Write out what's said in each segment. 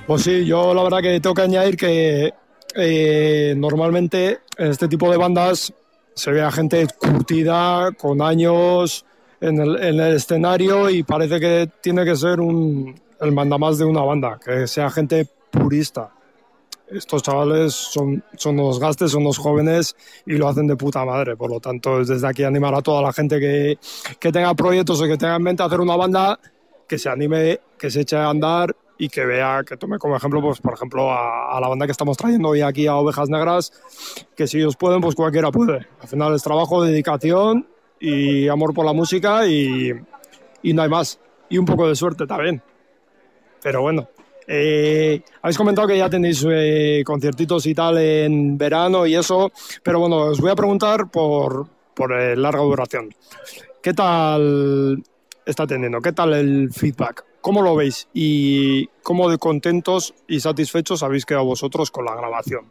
Pues sí, yo la verdad que tengo que añadir que normalmente en este tipo de bandas se ve a gente curtida, con años en el escenario y parece que tiene que ser el mandamás de una banda, que sea gente purista. Estos chavales son unos gastes, son unos jóvenes y lo hacen de puta madre. Por lo tanto, desde aquí animar a toda la gente que tenga proyectos o que tenga en mente hacer una banda, que se anime, que se eche a andar y que vea, que tome como ejemplo, pues por ejemplo, a la banda que estamos trayendo hoy aquí a Ovejas Negras, que si ellos pueden, pues cualquiera puede. Al final es trabajo, dedicación y amor por la música y no hay más. Y un poco de suerte también. Pero bueno, habéis comentado que ya tenéis conciertitos y tal en verano y eso, pero bueno, os voy a preguntar por larga duración. ¿Qué tal está teniendo? ¿Qué tal el feedback? ¿Cómo lo veis? ¿Y cómo de contentos y satisfechos habéis quedado vosotros con la grabación?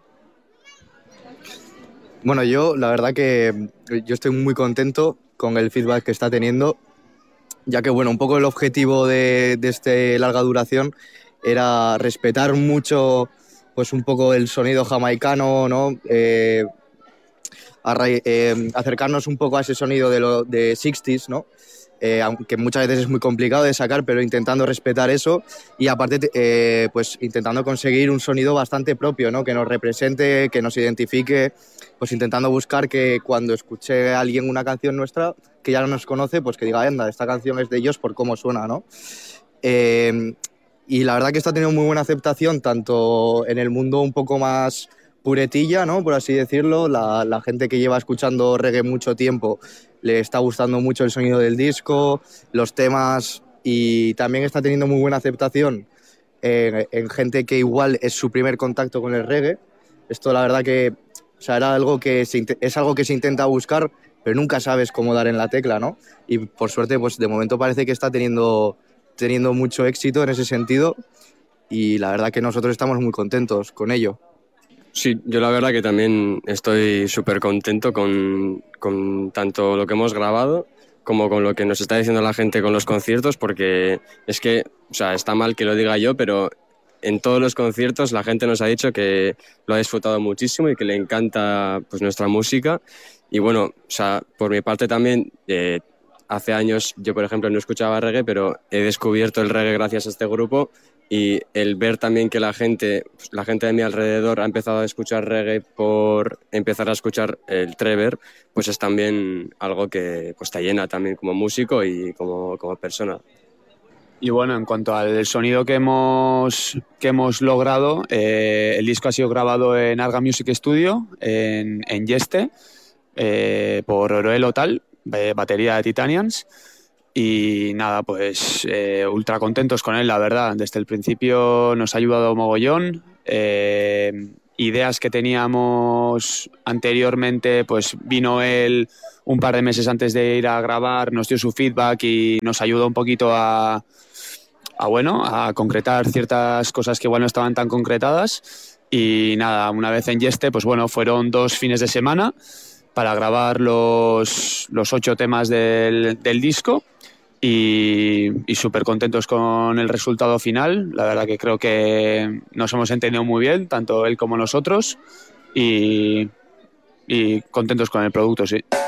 Bueno, yo la verdad que yo estoy muy contento con el feedback que está teniendo, ya que bueno, un poco el objetivo de este larga duración era respetar mucho pues un poco el sonido jamaicano, ¿no? Acercarnos un poco a ese sonido de 60s, ¿no? Aunque muchas veces es muy complicado de sacar, pero intentando respetar eso y aparte pues intentando conseguir un sonido bastante propio, ¿no? Que nos represente, que nos identifique, pues intentando buscar que cuando escuche a alguien una canción nuestra que ya no nos conoce, pues que diga, anda, esta canción es de ellos por cómo suena, ¿no? Y la verdad que está teniendo muy buena aceptación tanto en el mundo un poco más puretilla, ¿no? Por así decirlo, la gente que lleva escuchando reggae mucho tiempo le está gustando mucho el sonido del disco, los temas, y también está teniendo muy buena aceptación en gente que igual es su primer contacto con el reggae. Esto la verdad que, o sea, era algo que es algo que se intenta buscar, pero nunca sabes cómo dar en la tecla, ¿no? Y por suerte, pues de momento parece que está teniendo mucho éxito en ese sentido y la verdad que nosotros estamos muy contentos con ello. Sí, yo la verdad que también estoy súper contento con tanto lo que hemos grabado como con lo que nos está diciendo la gente con los conciertos, porque es que, o sea, está mal que lo diga yo, pero en todos los conciertos la gente nos ha dicho que lo ha disfrutado muchísimo y que le encanta pues nuestra música. Y bueno, o sea, por mi parte también, hace años yo, por ejemplo, no escuchaba reggae, pero he descubierto el reggae gracias a este grupo. Y el ver también que la gente de mi alrededor ha empezado a escuchar reggae por empezar a escuchar el Trevor, pues es también algo que pues te llena también como músico y como persona. Y bueno, en cuanto al sonido que hemos logrado, el disco ha sido grabado en Arga Music Studio, en Yeste, por Oroel Otal, batería de Titanians. Y nada, pues ultra contentos con él, la verdad. Desde el principio nos ha ayudado mogollón. Ideas que teníamos anteriormente, pues vino él un par de meses antes de ir a grabar, nos dio su feedback y nos ayudó un poquito a concretar ciertas cosas que igual no estaban tan concretadas. Y nada, una vez en Yeste, pues bueno, fueron 2 fines de semana para grabar los 8 temas del disco. Y súper contentos con el resultado final. La verdad que creo que nos hemos entendido muy bien, tanto él como nosotros, y contentos con el producto, sí.